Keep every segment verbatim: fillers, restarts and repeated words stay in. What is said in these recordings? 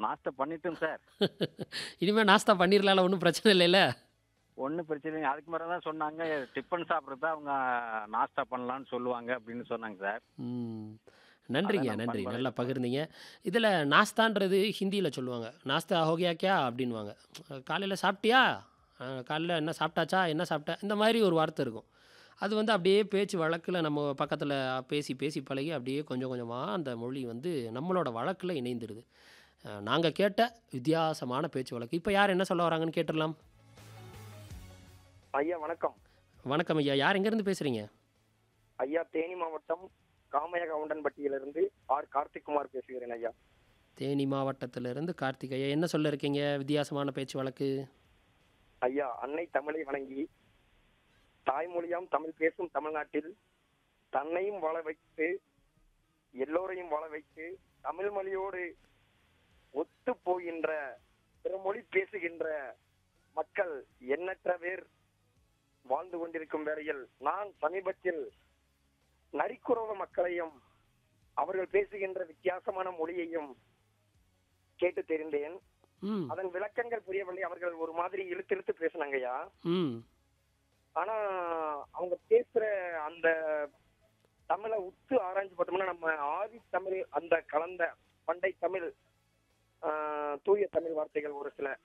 நாஸ்டா பண்ணிட்டோம் சார். இனிமே நாஸ்தா பண்ணிரலாம்ல, ஒண்ணும் பிரச்சனை இல்லைல்ல? ஒண்ணும் பிரச்சனை இல்லைங்க. அதுக்கு மேல தான் சொன்னாங்க, டிஃபன் சாப்பிடுறத அவங்க நாஸ்டா பண்ணலான்னு சொல்லுவாங்க அப்படின்னு சொன்னாங்க சார். ம். அத நன்றிங்க, நம்ம நன்றி. நல்லா பண்பாடுல ப பகிர்ந்தீங்க. இதுல நாஸ்தான்றது ஹிந்தியில சொல்லுவாங்க. "நாஸ்தா ஹோ கயா கியா?" அப்படின்னுவாங்க. "காலையில சாப்பிட்டியா? அ காலைல என்ன சாப்பிட்டாச்சா? என்ன சாப்பிட்ட?" இந்த மாரி ஒரு வார்த்தை இருக்கும். அது வந்து அப்படியே பேச்சு வழக்குல நம்ம பக்கத்துல பேசி, பேசி பழகி அப்படியே கொஞ்சம் கொஞ்சமா அந்த மொழி வந்து நம்மளோட வழக்குல இணைந்துருது. அ நாங்க கேட்ட வித்தியாசமான பேச்சு வழக்கு. இப்ப யார் என்ன சொல்ல வராங்கன்னு கேட்டுறலாம். ஐயா வணக்கம். வணக்கம் ஐயா. யார் எங்கேருந்து பேசுறீங்க? ஐயா தேனி மாவட்டம் காமையகவுண்டன்பட்டியிலிருந்து ஆர் கார்த்திக்குமார் பேசுகிறேன் ஐயா. தேனி மாவட்டத்திலிருந்து கார்த்திக் ஐயா. என்ன சொல்ல இருக்கீங்க வித்தியாசமான பேச்சு வழக்கு? ஐயா, அன்னை தமிழை வணங்கி தாய்மொழியாம் தமிழ் பேசும் தமிழ்நாட்டில் தன்னையும் வாழ வைத்து எல்லோரையும் வாழ வைத்து தமிழ் மொழியோடு ஒத்து போகின்ற பிறமொழி பேசுகின்ற மக்கள் எண்ணற்ற பேர் வாழ்ந்து கொண்டிருக்கும் வேளையில் நான் சமீபத்தில் நரிக்குறவ மக்களையும் அவர்கள் பேசுகின்ற வித்தியாசமான மொழியையும் கேட்டு தெரிந்தேன். ம். அதன் விளக்கங்கள் புரியவில்லை. அவர்கள் ஒரு மாதிரி இழுத்து இழுத்து பேசினாங்கய்யா. ம். ஆனா அவங்க பேசுற அந்த தமிழை உத்து ஆராய்ஞ்சு பார்த்தோம்னா நம்ம ஆதி தமிழ் அந்த கலந்த பண்டை தமிழ் ஆஹ், தூய தமிழ் வார்த்தைகள் ஒரு சில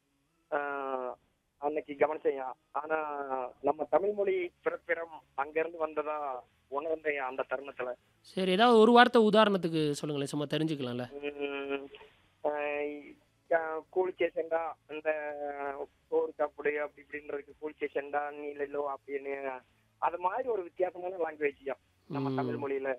ஆஹ், அன்னைக்கு கவனிச்சையா. ஆனா நம்ம தமிழ் மொழி பிறப்பிடம் அங்கிருந்து வந்ததா உணர்ந்தையா அந்த தருணத்துல. சரி, ஏதாவது ஒரு வார்த்தை உதாரணத்துக்கு சொல்லுங்களேன், சும்மா தெரிஞ்சுக்கலாம்ல. உம், ஆஹ், ஆஹ், கூலிச்சே செண்டா அந்த சோறு சாப்பிடு அப்படி இப்படின்றதுக்கு கூலிச்சே செண்டா நீலோ அப்படின்னு அது மாதிரி ஒரு வித்தியாசமான லாங்குவேஜ் நம்ம ம். தமிழ் மொழியில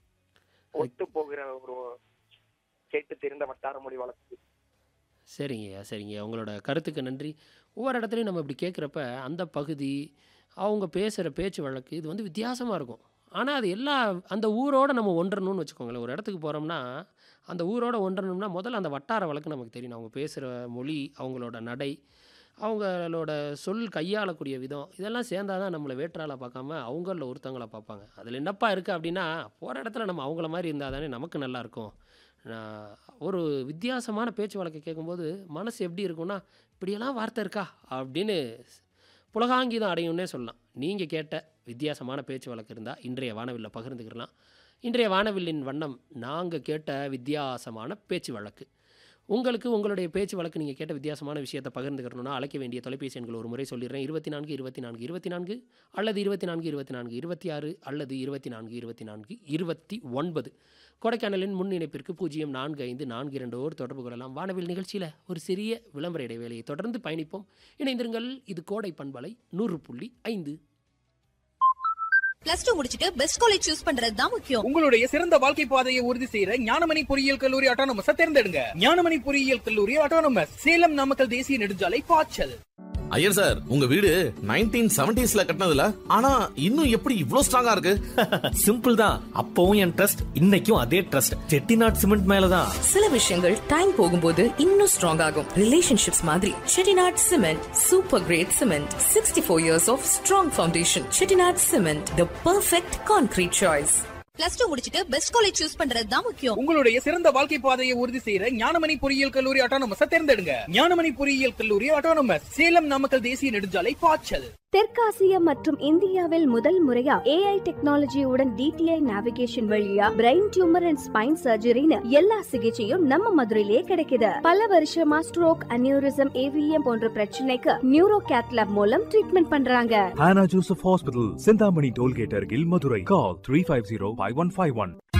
ஒத்து போகிற ஒரு கேட்டு தெரிந்த வட்டார மொழி வழக்கு. சரிங்கய்யா, சரிங்கய்யா. உங்களோட கருத்துக்கு நன்றி. ஒவ்வொரு இடத்துலையும் நம்ம இப்படி கேட்குறப்ப அந்த பகுதி, அவங்க பேசுகிற பேச்சு வழக்கு இது வந்து வித்தியாசமாக இருக்கும். ஆனால் அது எல்லா அந்த ஊரோட நம்ம ஒன்றணும்னு வச்சுக்கோங்களேன். ஒரு இடத்துக்கு போகிறோம்னா அந்த ஊரோட ஒன்றணும்னா முதல்ல அந்த வட்டார வழக்கு நமக்கு தெரியணும். அவங்க பேசுகிற மொழி, அவங்களோட நடை, அவங்களோட சொல் கையாளக்கூடிய விதம், இதெல்லாம் சேர்ந்தா தான் நம்மளை வேற்றாள பார்க்காம அவங்களில் ஒருத்தவங்கள பார்ப்பாங்க. அதில் என்னப்பா இருக்குது அப்படின்னா, போகிற இடத்துல நம்ம அவங்கள மாதிரி இருந்தால் தானே நமக்கு நல்லாயிருக்கும். நான் ஒரு வித்தியாசமான பேச்சு வழக்கு கேட்கும்போது மனசு எப்படி இருக்கும்னா, இப்படியெல்லாம் வார்த்தை இருக்கா அப்படின்னு புலகாங்கிதம் அடையும்னே சொல்லலாம். நீங்கள் கேட்ட வித்தியாசமான பேச்சு வழக்கு இருந்தால் இன்றைய வானவில்ல பகிர்ந்துக்கிடலாம். இன்றைய வானவில்லின் வண்ணம் நாங்கள் கேட்ட வித்தியாசமான பேச்சு வழக்கு. உங்களுக்கு உங்களுடைய பேச்சு வழக்கு நீங்கள் கேட்ட வித்தியாசமான விஷயத்தை பகிர்ந்துக்கிறணும்னா அழைக்க வேண்டிய தொலைபேசி எண்கள் ஒரு முறை சொல்லிடுறேன். இருபத்தி நான்கு இருபத்தி நான்கு இருபத்தி நான்கு அல்லது இருபத்தி நான்கு இருபத்தி நான்கு இருபத்தி ஆறு அல்லது இருபத்தி நான்கு இருபத்தி நான்கு இருபத்தி ஒன்பது. கொடைக்கானலின் முன் இணைப்பிற்கு பூஜ்ஜியம் நான்கு ஐந்து நான்கு இரண்டோடு தொடர்பு கொள்ளலாம். வானவில் நிகழ்ச்சியில் ஒரு சிறிய விளம்பர இடைவேளையை தொடர்ந்து பயணிப்போம். இணைந்திருங்கள். இது கோடை பண்பலை நூறு புள்ளி ஐந்து. பிளஸ் டூ முடிச்சிட்டு பெஸ்ட் காலேஜ் சூஸ் பண்றது தான் முக்கியம். உங்களுடைய சிறந்த வாழ்க்கை பாதையை உறுதி செய்யற ஞானமணி பொறியியல் கல்லூரி ஆட்டோனமஸ் தேர்ந்தெடுங்க. ஞானமணி பொறியியல் கல்லூரி ஆட்டோனமஸ், சேலம் நாமக்கல் தேசிய நெடுஞ்சாலை பாய்ச்சல். ஐயர் சார், உங்க வீடு நைன்டீன் செவன்டீஸ்ல கட்டினதுல ஆனா இன்னும் எப்படி இவ்ளோ ஸ்ட்ராங்கா இருக்கு? சிம்பிள் தான். அப்பவும் என் ட்ரஸ்ட், இன்னைக்கும் அதே ட்ரஸ்ட். செட்டிநாட் சிமெண்ட் மேலதான். சில விஷயங்கள் டைம் போகும்போது இன்னும் ஸ்ட்ராங் ஆகும். ரிலேஷன்ஷிப்ஸ் மாதிரி Chettinad cement super great cement. Sixty four years of strong foundation. Chettinad cement, the perfect concrete choice. Plus two முடிச்சிட்டு பெஸ்ட் காலேஜ் சூஸ் பண்றது தான் முக்கியம். உங்களுடைய சிறந்த வாழ்க்கை பாதையை உறுதி செய்யற ஞானமணி பொறியியல் கல்லூரி ஆட்டோனமஸ் தேர்ந்தெடுங்க. ஞானமணி பொறியியல் கல்லூரி ஆட்டோனமஸ், சேலம் நாமக்கல் தேசிய நெடுஞ்சாலை பாய்ச்சல். தெற்காசியா மற்றும் இந்தியாவில் முதல் முறையா ஏஐ டெக்னாலஜியுடன் டிடிஐ நேவிகேஷன் வழியா பிரெயின் டியூமர் அண்ட் ஸ்பைன் சர்ஜரின்னு எல்லா சிகிச்சையும் நம்ம மதுரையிலேயே கிடைக்குது. பல வருஷமா ஸ்ட்ரோக், அனியூரிசம், ஏவிஎம் போன்ற பிரச்சனைக்கு நியூரோ கேத் லேப் மூலம் ட்ரீட்மெண்ட் பண்றாங்க. Hannah Joseph Hospital, Sindhamani Tollgate, Argil, Madurai. Call three five zero five one five one.